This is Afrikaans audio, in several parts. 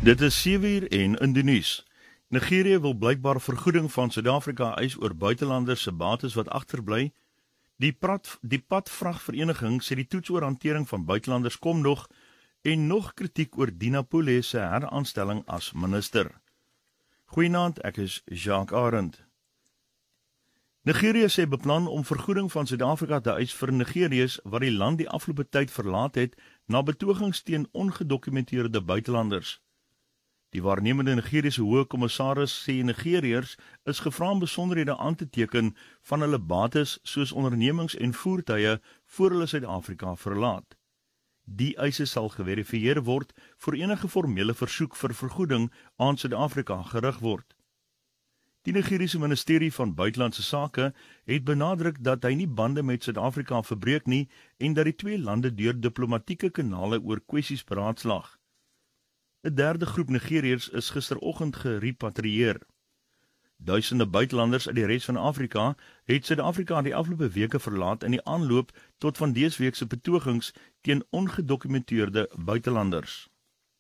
Dit is 7uur en in die nuus. Nigerië wil blykbaar vergoeding van Suid-Afrika eis oor buitelanders se bates wat agterbly. Die padvragvereniging sê die toets oor hantering van buitelanders kom nog en nog kritiek oor Dina Pule se heraanstelling as minister. Goeienaand, ek is Jacques Arend. Nigerië sê beplan om vergoeding van Suid-Afrika te eis vir Nigeriërs wat die land die afgelope tyd verlaat het na betogings teen ongedokumenteerde buitelanders. Die waarnemende Nigeriese hoë kommissaris sê Nigeriërs is gevra om besonderhede aan te teken van hulle bates soos ondernemings en voertuie voor hulle Suid-Afrika verlaat. Die eise sal geverifieer word voor enige formele versoek vir vergoeding aan Suid-Afrika gerig word. Die Nigeriese ministerie van Buitelandse Sake het benadruk dat hy nie bande met Suid-Afrika verbreek nie en dat die twee lande deur diplomatieke kanale oor kwessies beraadslaag. 'n derde groep Nigeriërs is gisteroggend gerepatrieer. Duisende buitelanders uit die res van Afrika het Suid-Afrika die afgelope weke verlaat in die aanloop tot van dese week se betogings teen ongedokumenteerde buitelanders.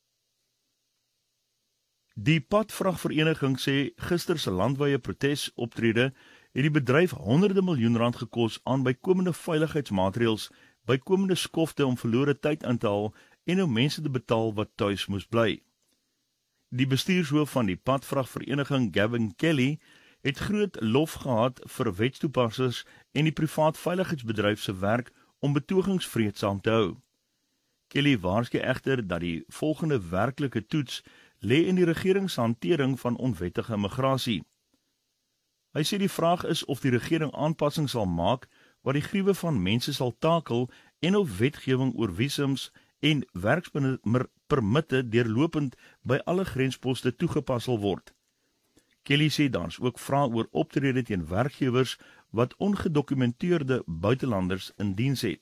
Die padvragvereniging sê gister se landwyse protesoptrede het die bedryf honderde miljoen rand gekos aan bykomende veiligheidsmaatreëls, bykomende skofte om verlore tyd in te haal en om mense te betaal wat tuis moes bly. Die bestuurshoof van die padvragvereniging, Gavin Kelly, het groot lof gehad vir wetstoepassers en die privaat veiligheidsbedryf se werk om betogings vreedsaam te hou. Kelly waarsku egter dat die volgende werklike toets lê in die regering se hantering van onwettige immigrasie. Hy sê die vraag is of die regering aanpassings sal maak wat die gruwe van mense sal takel en of wetgewing oor visums en werkspermitte deurlopend by alle grensposte toegepas sal word. Kelly sê dans ook vra oor optrede teen werkgewers wat ongedokumenteerde buitelanders in diens het.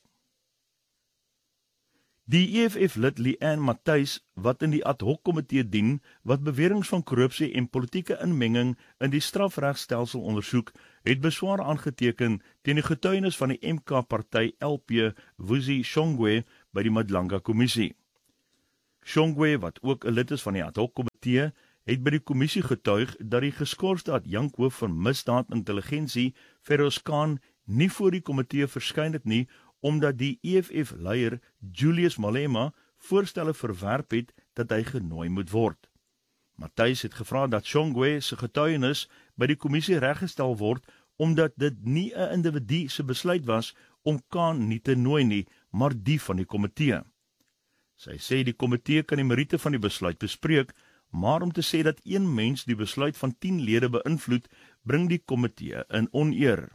Die EFF-lid Leanne Matthys, wat in die ad hoc komitee dien, wat beweringe van korrupsie en politieke inmenging in die strafregstelsel ondersoek, het beswaar aangeteken teen die getuienis van die MK-party LP Vusi Shongwe by die Madlanga-kommissie. Shongwe, wat ook 'n lid is van die ad hoc komitee, het by die kommissie getuig dat die geskorste adjunkhoof van misdaadintelligensie, Feroz Khan, nie voor die komitee verskyn het nie, omdat die EFF-leier Julius Malema voorstelle verwerp het dat hy genooi moet word. Matthys het gevra dat Shongwe se getuienis by die kommissie reggestel word, omdat dit nie 'n individu se besluit was om Khan nie te nooi nie, maar die van die komitee. Sy sê die komitee kan die meriete van die besluit bespreek, maar om te sê dat een mens die besluit van 10 lede beïnvloed, bring die komitee in oneer.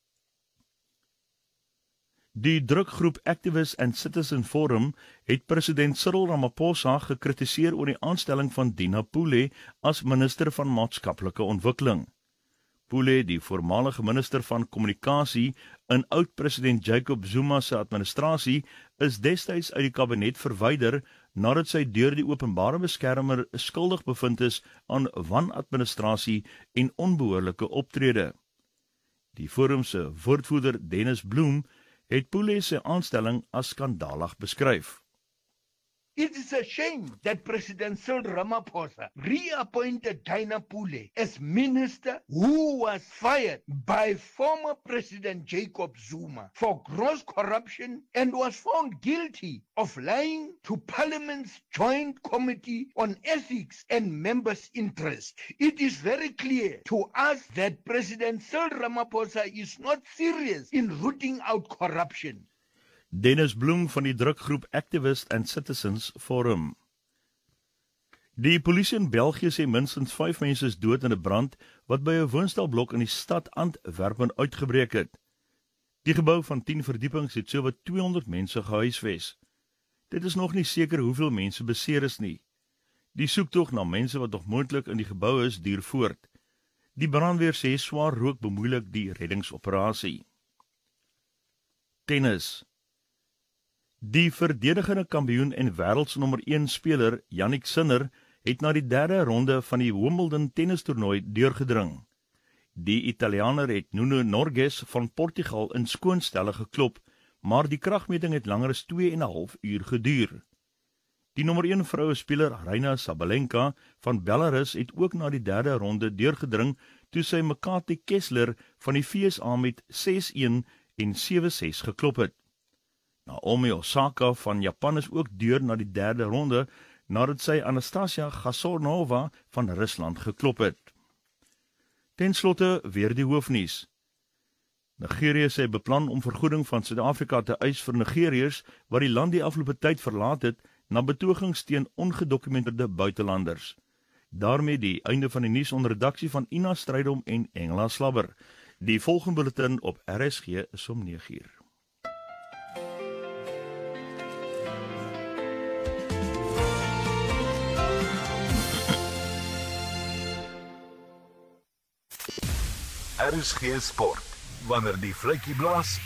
Die drukgroep Activist and Citizen Forum het president Cyril Ramaphosa gekritiseer oor die aanstelling van Dina Pule as minister van maatskaplike ontwikkeling. Pule, die voormalige minister van kommunikasie in oud-president Jacob Zuma se administrasie, is destyds uit die kabinet verwyder nadat sy deur die openbare beskermer skuldig bevind is aan wanadministrasie en onbehoorlike optrede. Die forum se woordvoerder Dennis Bloem het Pule se aanstelling as skandalig beskryf. It is a shame that President Cyril Ramaphosa reappointed Dina Pule as minister who was fired by former President Jacob Zuma for gross corruption and was found guilty of lying to Parliament's Joint Committee on Ethics and Members' Interest. It is very clear to us that President Cyril Ramaphosa is not serious in rooting out corruption. Dennis Bloem van die drukgroep Activist and Citizens Forum. Die polisie in België sê minstens 5 mense is dood in 'n brand wat by 'n woonstelblok in die stad Antwerpen uitgebreek het. Die gebou van 10 verdiepings het sowat 200 mense gehuisves. Dit is nog nie seker hoeveel mense beseer is nie. Die soektog na mense wat nog moontlik in die gebou is, duur voort. Die brandweer sê swaar rook bemoeilik die reddingsoperasie. Tennis. Die verdedigende kampioen en wêreldsnommer 1 speler, Jannik Sinner, het na die 3de ronde van die Wimbledon tennistoernooi deurgedring. Die Italianer het Nuno Norges van Portugal in skoonstelle geklop, maar die kragmeting het langer as 2,5 uur geduur. Die nommer 1 vroue speler Aryna Sabalenka van Belarus het ook na die derde ronde deurgedring toe sy Makati Kessler van die VSA met 6-1 en 7-6 geklop het. Naomi Osaka van Japan is ook deur na die derde ronde nadat sy Anastasia Khasonova van Rusland geklop het. Ten slotte weer die hoofnuus. Nigerië sê beplan om vergoeding van Suid-Afrika te eis vir Nigeriërs wat die land die afgelope tyd verlaat het na betogings teen ongedokumenteerde buitelanders. Daarmee die einde van die nuus onder redaksie van Ina Strydom en Engela Slabber. Die volgende bulletin op RSG is om 9:00. RSG Sport. Wanneer die vletjie blaas,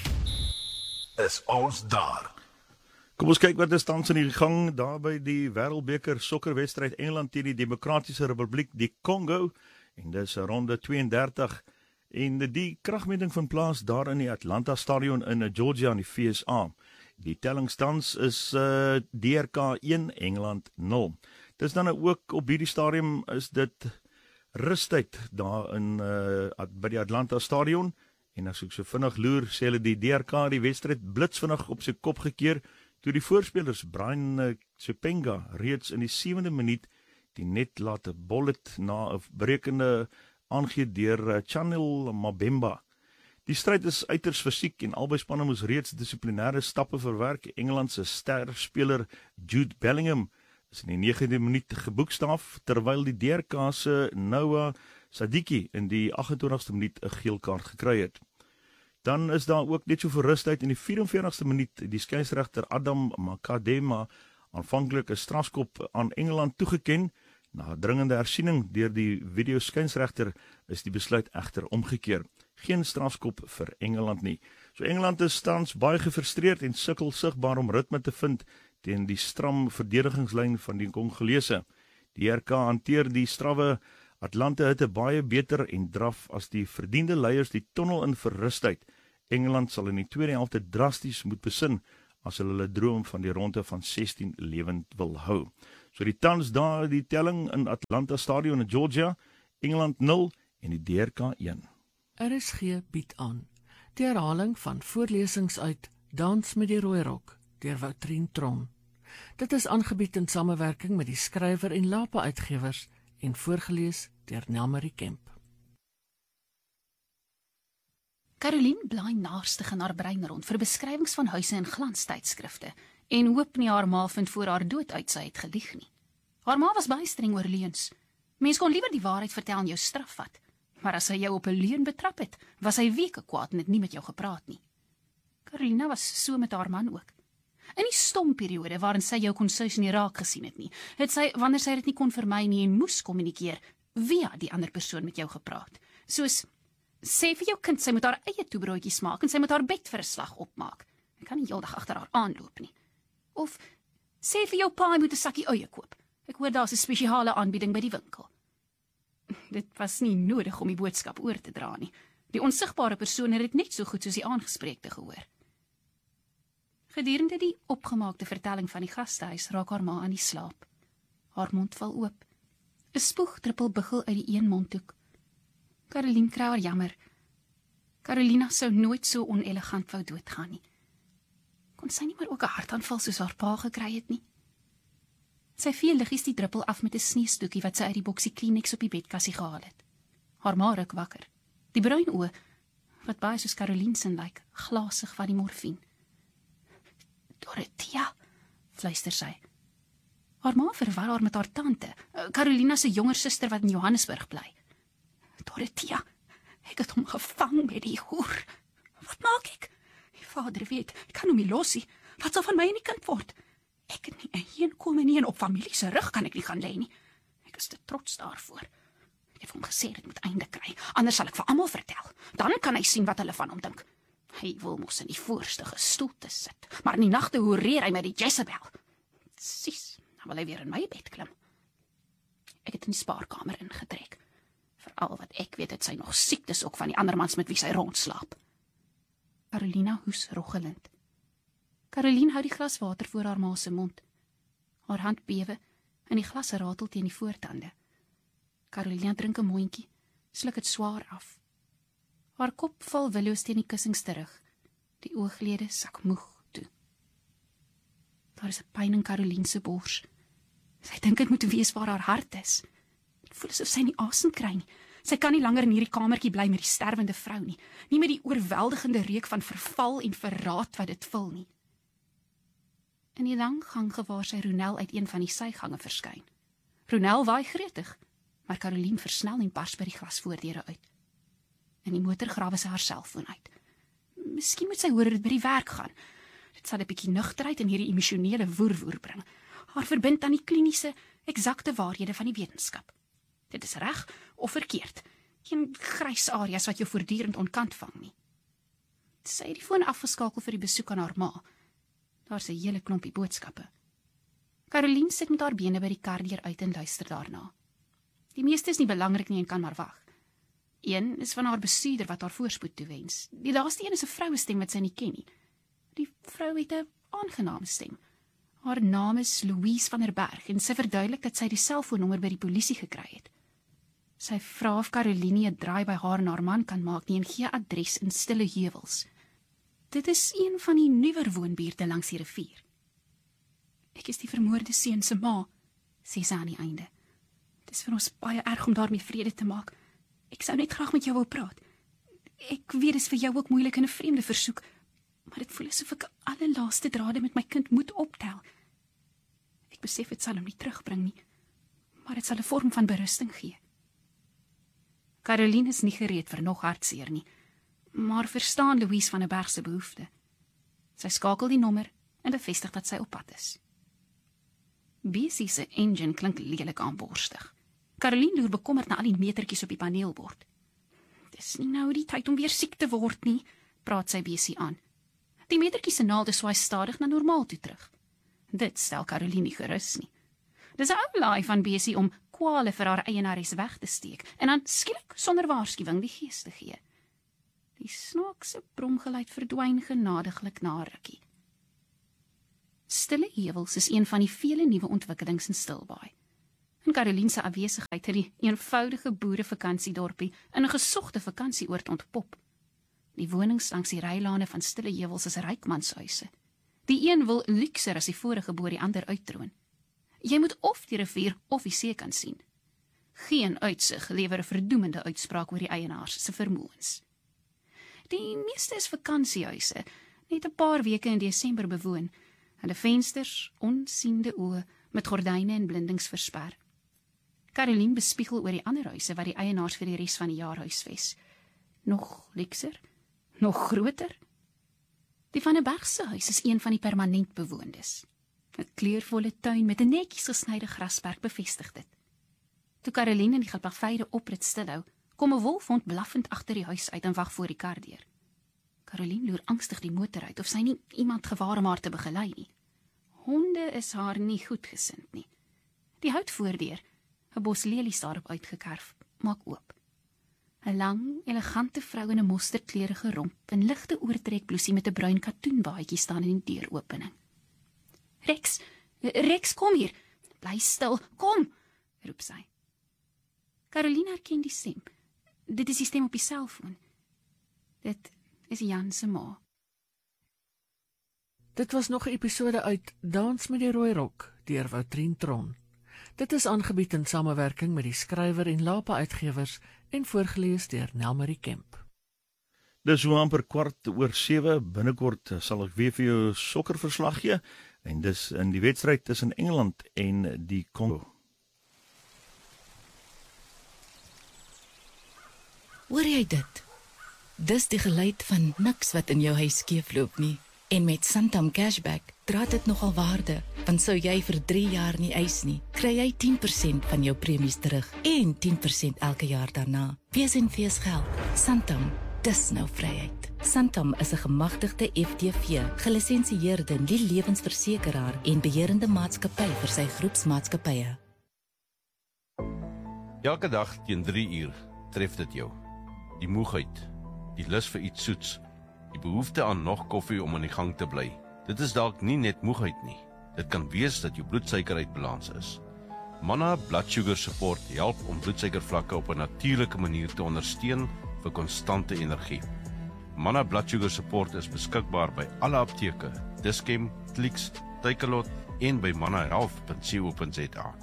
is ons daar. Kom ons kyk wat is tans in die gang daar by die Wêreldbeker sokkerwedstryd Engeland teen die Demokratiese Republiek die Kongo en dis ronde 32 en die kragmeting vind plaas daar in die Atlanta Stadion in Georgia in die VSA. Die tellingstans is DRK 1 Engeland 0. Dis dan ook op hierdie stadium is dit rustyd daar in by die Atlanta Stadion en as ek so vinnig loer sê hulle die DRK die wedstryd blitsvinnig op sy kop gekeer toe die voorspelers Brian Sepenga reeds in die 7de minuut die net laat bol het na 'n brekende aangee deur Chanel Mabemba. Die stryd is uiters fisiek en albei spanne moes reeds dissiplinêre stappe verwerk. Engeland se sterspeler Jude Bellingham is in die 9de minuut geboekstaaf terwyl die DRK se Noah Sadiki in die 28ste minuut 'n geel kaart gekry het. Dan is daar ook net so verrustheid in die 44ste minuut die skeieregter Adam Makadema aanvanklik 'n strafskop aan Engeland toegeken. Na dringende hersiening deur die videoskynsregter is die besluit egter omgekeer. Geen strafskop vir Engeland nie. So Engeland is tans baie gefrustreerd en sukkel sigbaar om ritme te vind teen die stram verdedigingslyn van die Kongolese. Die RK hanteer die strawwe Atlanta hitte baie beter en draf as die verdiende leiers die tonnel in verrustheid. Engeland sal in die tweede helfte drasties moet besin as hulle droom van die ronde van 16 lewend wil hou. So die tans daar die telling in Atlanta Stadion in Georgia, Engeland 0 en die DRK 1. RSG bied aan die herhaling van voorlesings uit Dans met die Rooi Rok deur Woutrien Tron. Dit is aangebied in samewerking met die skrywer en Lapa uitgewers en voorgeles deur Nelmarie Kemp. Caroline blaai naarstig in haar brein rond vir beskrywings van huise en glanstydskrifte en hoop nie haar ma vind voor haar dood uit sy het gelieg nie. Haar ma was baie streng oor leuns. Mens kon liewer die waarheid vertel en jou straf vat, maar as sy jou op 'n leuen betrap het, was hy weke kwaad en het nie met jou gepraat nie. Carolina was so met haar man ook. In die stomperiode waarin sy jou konsous nie raak gesien het nie, het sy, wanneer sy dit nie kon vermy nie en moes kommunikeer, via die ander persoon met jou gepraat. Soos, sê vir jou kind sy moet haar eie toebroodjies maak en sy moet haar bed vir 'n slag opmaak. Ek kan nie heeldag agter haar aanloop nie. Of, sê vir jou pa hy moet 'n sakkie eie koop. Ek hoor daar's 'n spesiale aanbieding by die winkel. Dit was nie nodig om die boodskap oor te dra nie. Die onsigbare persoon het dit net so goed soos die aangespreekte gehoor. Gedurende die opgemaakte vertelling van die gastehuis raak haar ma aan die slaap. Haar mond val oop. 'n Spoegdruppel buggel uit die een mondhoek. Caroline kry haar jammer. Carolina sou nooit so onelegant wou doodgaan nie. Kon sy nie maar ook 'n hartaanval soos haar pa gekry het nie? Sy vee liggies die druppel af met 'n sneeustoekie wat sy uit die boksie Kleenex op die bedkassie gehaal het. Haar ma ruk wakker. Die bruin oë, wat baie soos Caroline se lyk, glasig van die morfine. Dorothea, fluister sy. Haar ma verwar haar met haar tante, Carolina se jonger suster wat in Johannesburg bly. Dorothea, ek het hom gevang met die hoer. Wat maak ek? Die vader weet, ek kan hom nie los nie. Wat sal van my en die kind word? Ek het nie 'n heenkome nie en op familie se rug kan ek nie gaan lê nie. Ek is te trots daarvoor. Ek het hom gesê dit moet einde kry, anders sal ek vir almal vertel. Dan kan hy sien wat hulle van hom dink. Hy wil mos in die voorste gestoelte sit, maar in die nagte hoereer hy met die Jezebel. Sis, nou wil hy weer in my bed klim. Ek het in die spaarkamer ingetrek. Veral wat ek weet het sy nog siektes ook van die ander mans met wie sy rondslaap. Carolina hoes roggelend. Caroline hou die glas water voor haar ma se mond. Haar hand bewe en die glas ratel teen die voortande. Carolina drink 'n mondjie, sluk dit swaar af. Haar kop val willoos teen die kussings terug. Die ooglede sak moeg toe. Daar is 'n pyn in Caroline se bors. Sy dink dit moet wees waar haar hart is. Dit voel asof sy nie asem kry nie. Sy kan nie langer in hierdie kamertjie bly met die sterwende vrou nie. Nie met die oorweldigende reuk van verval en verraad wat dit vul nie. In die lang gang gewaar sy Ronel uit een van die sygange verskyn. Ronel waai gretig, maar Caroline versnel en bars by die glasvoordeure uit. In die motor grawe sy haar selfoon uit. Miskien moet sy hoor dit by die werk gaan. Dit sal 'n bietjie nugterheid in hierdie emosionele woer bring. Haar verbind aan die kliniese, eksakte waarhede van die wetenskap. Dit is reg of verkeerd. Geen grys areas wat jou voortdurend onkant vang nie. Sy het die foon afgeskakel vir die besoek aan haar ma. Daar's 'n hele klompie boodskappe. Caroline sit met haar bene by die kardeur uit en luister daarna. Die meeste is nie belangrik nie en kan maar wag. Een is van haar bestuurder wat haar voorspoed toewens. Die laaste een is 'n vrouestem wat sy nie ken nie. Die vrou het 'n aangename stem. Haar naam is Louise van der Berg en sy verduidelik dat sy die selfoonnommer by die polisie gekry het. Sy vra of Caroline 'n draai by haar en haar man kan maak nie en gee adres in Stille Heuwels. Dit is een van die nuwer woonbuurte langs die rivier. Ek is die vermoorde seun se ma, sê sy aan die einde. Dit is vir ons baie erg om daarmee vrede te maak. Ek sou net graag met jou wou praat. Ek weet dit is vir jou ook moeilik in 'n vreemde versoek, maar dit voel asof ek alle laaste drade met my kind moet optel. Ek besef dit sal hom nie terugbring nie, maar dit sal 'n vorm van berusting gee. Caroline is nie gereed vir nog hartseer nie, maar verstaan Louise van der Berg se behoefte. Sy skakel die nommer en bevestig dat sy op pad is. BC se engine klink lelik aanborstig. Caroline loer bekommerd na al die metertjies op die paneelbord. Dis nie nou die tyd om weer siek te word nie, praat sy BC aan. Die metertjies se naalde swaai stadig na normaal toe terug. Dit stel Caroline nie gerus nie. Dis 'n ou laai van BC om kwale vir haar eienares weg te steek en dan skielik sonder waarskuwing die gees te gee. Die snaakse bromgeluid verdwyn genadiglik na 'n rukkie. Stille Heuwels is een van die vele nuwe ontwikkelings in Stilbaai. In Caroline se afwesigheid het die eenvoudige boerevakansiedorpie in 'n gesogte vakansieoord ontpop. Die wonings langs die rylane van Stille Heuwels is rykmanshuise. Die een wil luukser as die vorige bo die ander uittroon. Jy moet of die rivier of die see kan sien. Geen uitsig lewer 'n verdoemende uitspraak oor die eienaars se vermoëns. Die meeste is vakansiehuise, net 'n paar weke in Desember bewoon. Hulle vensters, onsiende oë, met gordyne en blindings versper. Caroline bespiegel oor die ander huise wat die eienaars vir die res van die jaar huisves. Nog luukser, nog groter. Die Van der Berg se huis is een van die permanent bewoondes. 'n kleurvolle tuin met 'n netjies gesnyde grasperk bevestig dit. Toe Caroline in die Gilpagveide oprit stilhou, kom 'n wolfhond blaffend agter die huis uit en wag voor die kardeur. Caroline loer angstig die motor uit of sy nie iemand gewaar om haar te begelei nie. Honde is haar nie goedgesind nie. Die houtvoordeur, 'n bos lelies daarop uitgekerf, maak oop. 'n lang, elegante vrou in 'n mosterdkleurige romp en ligte oortrekblousie met 'n bruin katoenbaadjie staan in die deuropening. Rex, kom hier. Bly stil, kom, roep sy. Caroline herken die stem. Dit is die stem op die selfoon. Dit is Jan se ma. Dit was nog 'n episode uit Dans met die Rooirok deur Woutrien Tron. Dit is aangebied in samewerking met die skrywer en Lapa Uitgewers en voorgeles deur Nelmarie Kemp. Dis so amper 7:15, binnekort sal ek weer vir jou 'n sokkerverslag gee, en dis in die wedstryd tussen Engeland en die Kongo. Hoor jy dit? Dis die geluid van niks wat in jou huis skeefloop nie. En met Santam Cashback dra dit nogal waarde, want sou jy vir 3 jaar nie eis nie, kry jy 10% van jou premies terug en 10% elke jaar daarna. Wees en fees geld. Santam, dis nou vryheid. Santam is 'n gemagtigde FTV, gelisensieerde nie-lewensversekeraar en beheerende maatskappy vir sy groepsmaatskappye. Elke dag teen 3 uur tref dit jou. Die moegheid, die lus vir iets soets, die behoefte aan nog koffie om aan die gang te bly. Dit is dalk nie net moegheid nie. Dit kan wees dat jou bloedsuiker uit balans is. Manna Blood Sugar Support help om bloedsuikervlakke op 'n natuurlike manier te ondersteun vir konstante energie. Manna Blood Sugar Support is beskikbaar by alle apteke, Dischem, Clicks, Takealot en by mannahealth.co.za.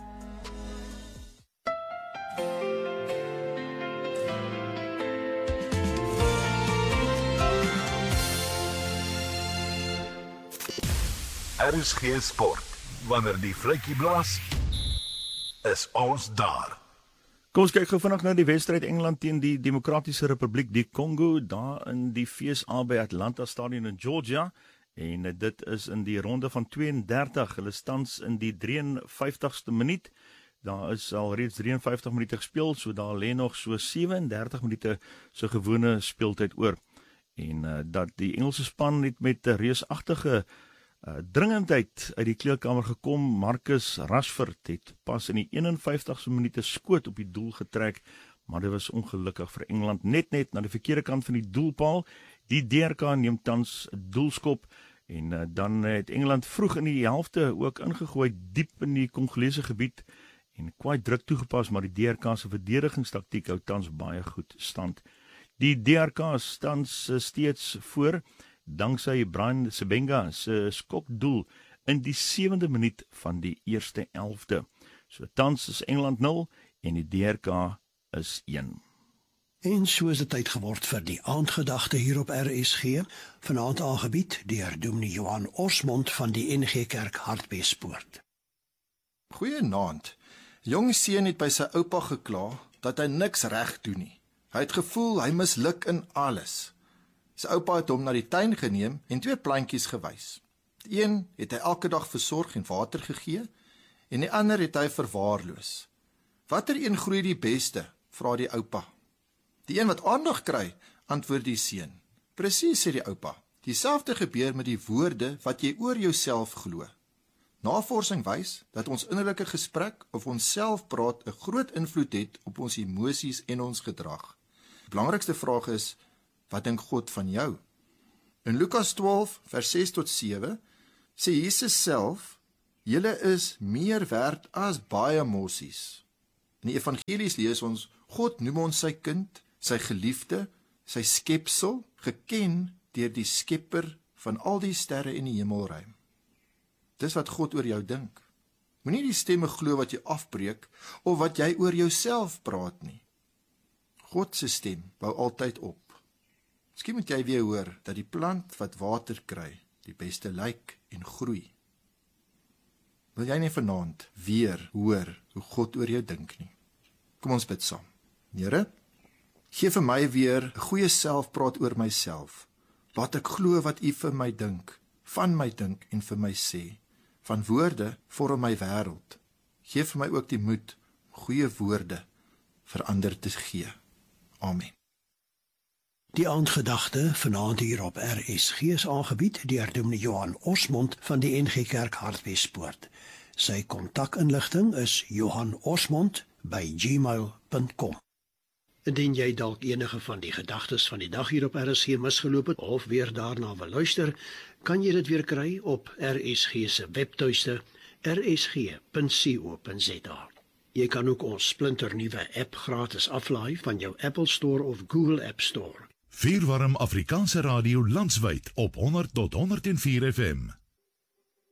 RSG Sport. Wanneer die vletjie blaas, is ons daar. Kom ons kyk gou vinnig na die wedstryd Engeland teen die Demokratiese Republiek die Kongo daar in die FSA by Atlanta Stadion in Georgia en dit is in die ronde van 32. Hulle tans in die 53ste minuut. Daar is al reeds 53 minute gespeel, so daar lê nog so 37 minute se gewone speeltyd oor. En dat die Engelse span net met 'n reusagtige dringendheid uit die kleedkamer gekom. Marcus Rashford het pas in die 51ste minuut skoot op die doel getrek, maar dit was ongelukkig vir Engeland net na die verkeerde kant van die doelpaal. Die DRK neem tans 'n doelskop en dan het Engeland vroeg in die helfte ook ingegooi diep in die Kongolese gebied en kwai druk toegepas, maar die DRK se verdedigingstaktiek hou tans baie goed stand. Die DRK staan steeds voor danksy Brian Sebenga se skokdoel in die 7de minuut van die eerste 11de. So tans is Engeland 0 en die DRK is 1. En so is dit tyd geword vir die aandgedagte hier op RSG, vanaand aangebied deur Dominee Johan Osmond van die NG Kerk Hartbeespoort. Goeienaand. Jong seun het by sy oupa gekla dat hy niks reg doen nie. Hy het gevoel hy misluk in alles. Sy oupa het hom na die tuin geneem en 2 plantjies gewys. Die een het hy elke dag versorg en water gegee en die ander het hy verwaarloos. Watter een groei die beste? Vra die oupa. Die een wat aandag kry, antwoord die seun. Presies, sê die oupa. Dieselfde gebeur met die woorde wat jy oor jouself glo. Navorsing wys dat ons innerlike gesprek of ons selfpraat 'n groot invloed het op ons emosies en ons gedrag. Die belangrikste vraag is, wat dink God van jou? In Lukas 12, vers 6 tot 7, sê Jesus self, julle is meer werd as baie mossies. In die evangelies lees ons, God noem ons sy kind, sy geliefde, sy skepsel, geken deur die skepper van al die sterre in die hemelruim. Dis wat God oor jou dink. Moenie die stemme glo wat jy afbreek, of wat jy oor jouself praat nie. God se stem bou altyd op. Miskien moet jy weer hoor, dat die plant wat water kry, die beste lyk en groei. Wil jy nie vanaand weer hoor, hoe God oor jou dink nie? Kom ons bid saam. Here, gee vir my weer 'n goeie selfpraat oor myself. Laat ek glo wat U vir my dink, van my dink en vir my sê. Van woorde vorm my wêreld. Gee vir my ook die moed om goeie woorde vir ander te gee. Amen. Die aandgedagte vanaand hier op RSG is aangebied deur Dominee Johan Osmond van die NG Kerk Hartbeespoort. Sy kontakinligting is johanosmond@gmail.com. Indien jy dalk enige van die gedagtes van die dag hier op RSG misgeloop het of weer daarna wil luister, kan jy dit weer kry op RSG se webtuiste rsg.co.za. Jy kan ook ons splinternuwe app gratis aflaai van jou Apple Store of Google App Store. Vuurwarm Afrikaanse radio landwyd op 100 tot 104 FM.